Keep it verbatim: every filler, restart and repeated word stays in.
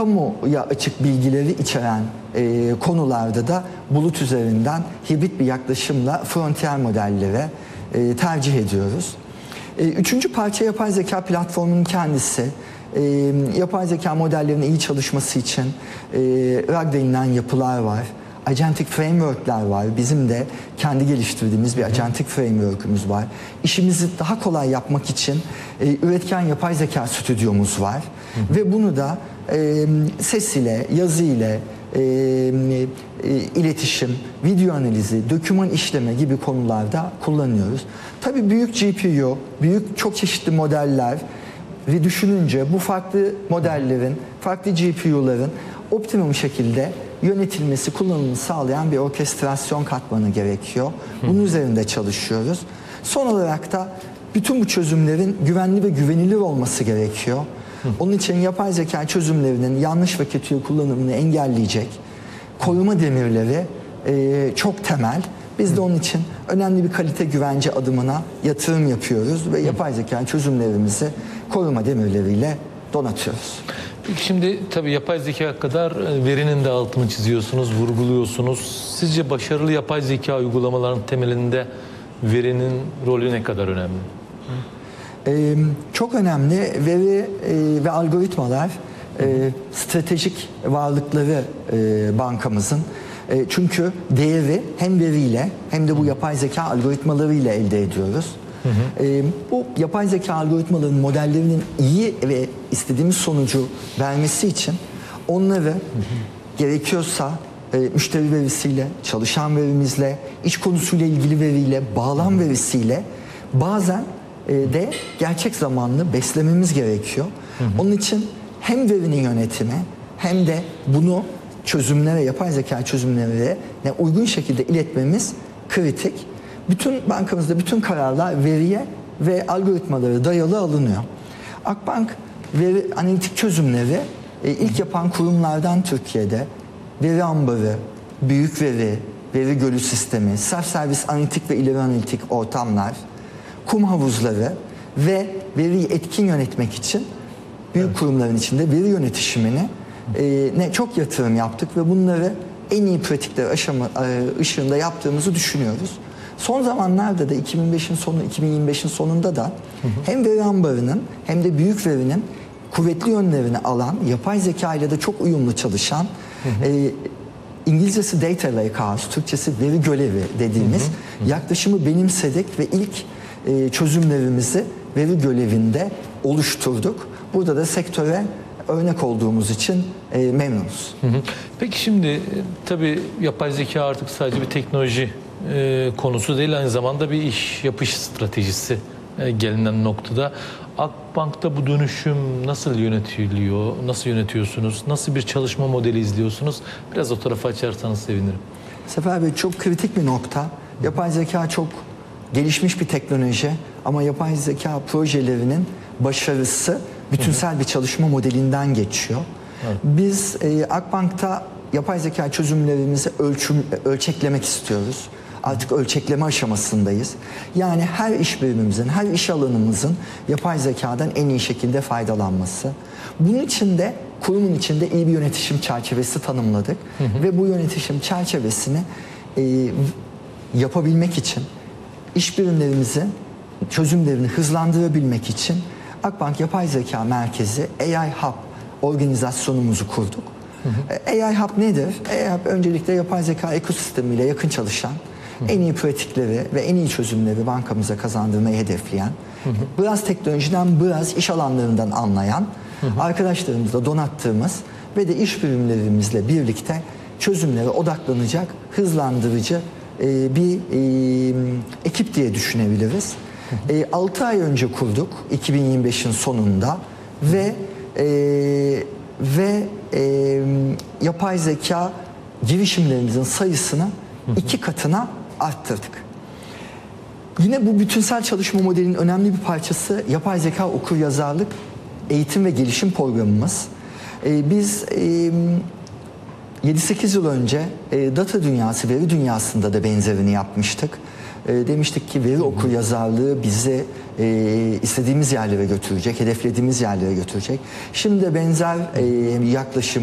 kamuya açık bilgileri içeren e, konularda da bulut üzerinden hibrit bir yaklaşımla frontier modelleri e, tercih ediyoruz. E, üçüncü parça yapay zeka platformunun kendisi. E, yapay zeka modellerinin iyi çalışması için e, R A G denilen yapılar var. Agentic framework'ler var. Bizim de kendi geliştirdiğimiz bir agentic framework'ümüz var. İşimizi daha kolay yapmak için e, üretken yapay zeka stüdyomuz var. Hı hı. Ve bunu da e, ses ile, yazı ile, e, e, iletişim, video analizi, doküman işleme gibi konularda kullanıyoruz. Tabii büyük G P U, büyük çok çeşitli modeller ve düşününce bu farklı modellerin, farklı G P U'ların optimum şekilde yönetilmesi, kullanımını sağlayan bir orkestrasyon katmanı gerekiyor. Bunun üzerinde çalışıyoruz. Son olarak da bütün bu çözümlerin güvenli ve güvenilir olması gerekiyor. Onun için yapay zeka çözümlerinin yanlış ve kötü kullanımını engelleyecek koruma demirleri e, çok temel. Biz de onun için önemli bir kalite güvence adımına yatırım yapıyoruz ve yapay zeka çözümlerimizi koruma demirleriyle donatıyoruz. Şimdi tabii yapay zeka kadar verinin de altını çiziyorsunuz, vurguluyorsunuz. Sizce başarılı yapay zeka uygulamalarının temelinde verinin rolü ne kadar önemli? Ee, çok önemli. Veri e, ve algoritmalar e, stratejik varlıkları e, bankamızın. E, çünkü değeri hem veriyle hem de bu yapay zeka algoritmalarıyla elde ediyoruz. Hı hı. E, bu yapay zeka algoritmalarının modellerinin iyi ve istediğimiz sonucu vermesi için onları hı hı. gerekiyorsa e, müşteri verisiyle, çalışan verimizle, iç konusuyla ilgili veriyle, bağlam hı hı. verisiyle bazen e, de gerçek zamanlı beslememiz gerekiyor. Hı hı. Onun için hem verinin yönetimi hem de bunu çözümlere, yapay zeka çözümlerine uygun şekilde iletmemiz kritik. Bütün bankamızda bütün kararlar veriye ve algoritmalara dayalı alınıyor. Akbank veri analitik çözümleri e, ilk yapan kurumlardan Türkiye'de veri ambarı, büyük veri, veri gölü sistemi, self servis analitik ve ileri analitik ortamlar, kum havuzları ve veriyi etkin yönetmek için büyük evet. kurumların içinde veri yönetişimini e, ne çok yatırım yaptık ve bunları en iyi pratikler aşama e, ışığında yaptığımızı düşünüyoruz. Son zamanlarda da iki bin beşin sonu, iki bin yirmi beşin sonunda da hı hı. hem veri ambarının hem de büyük verinin kuvvetli yönlerini alan, yapay zeka ile de çok uyumlu çalışan, hı hı. E, İngilizcesi Data Lakehouse, Türkçesi veri gölevi dediğimiz hı hı. yaklaşımı benimsedik ve ilk e, çözümlerimizi veri gölevinde oluşturduk. Burada da sektöre örnek olduğumuz için e, memnunuz. Hı hı. Peki şimdi tabii yapay zeka artık sadece bir teknoloji e, konusu değil, aynı zamanda bir iş yapış stratejisi e, gelinen noktada. Akbank'ta bu dönüşüm nasıl yönetiliyor? Nasıl yönetiyorsunuz? Nasıl bir çalışma modeli izliyorsunuz? Biraz o tarafı açarsanız sevinirim. Sefer Bey, çok kritik bir nokta. Yapay zeka çok gelişmiş bir teknoloji ama yapay zeka projelerinin başarısı bütünsel bir çalışma modelinden geçiyor. Evet. Biz e, Akbank'ta yapay zeka çözümlerimizi ölçüm, ölçeklemek istiyoruz. Artık ölçekleme aşamasındayız. Yani her iş birimimizin, her iş alanımızın yapay zekadan en iyi şekilde faydalanması. Bunun için de kurumun içinde iyi bir yönetişim çerçevesi tanımladık. Hı hı. Ve bu yönetişim çerçevesini e, yapabilmek için iş birimlerimizin çözümlerini hızlandırabilmek için Akbank Yapay Zeka Merkezi A I Hub organizasyonumuzu kurduk. Hı hı. A I Hub nedir? A I Hub öncelikle yapay zeka ekosistemiyle yakın çalışan, hı hı. en iyi pratikleri ve en iyi çözümleri bankamıza kazandırmayı hedefleyen, hı hı. biraz teknolojiden, biraz iş alanlarından anlayan, hı hı. arkadaşlarımızla donattığımız ve de iş birimlerimizle birlikte çözümlere odaklanacak, hızlandırıcı e, bir e, ekip diye düşünebiliriz. E, altı ay önce kurduk, iki bin yirmi beşin sonunda ve e, ve e, yapay zeka girişimlerimizin sayısını iki katına arttırdık. Yine bu bütünsel çalışma modelinin önemli bir parçası yapay zeka okuryazarlık eğitim ve gelişim programımız. E, biz e, yedi sekiz yıl önce e, data dünyası, veri dünyasında da benzerini yapmıştık. E, demiştik ki veri okuryazarlığı bizi e, istediğimiz yerlere götürecek, hedeflediğimiz yerlere götürecek. Şimdi de benzer e, yaklaşım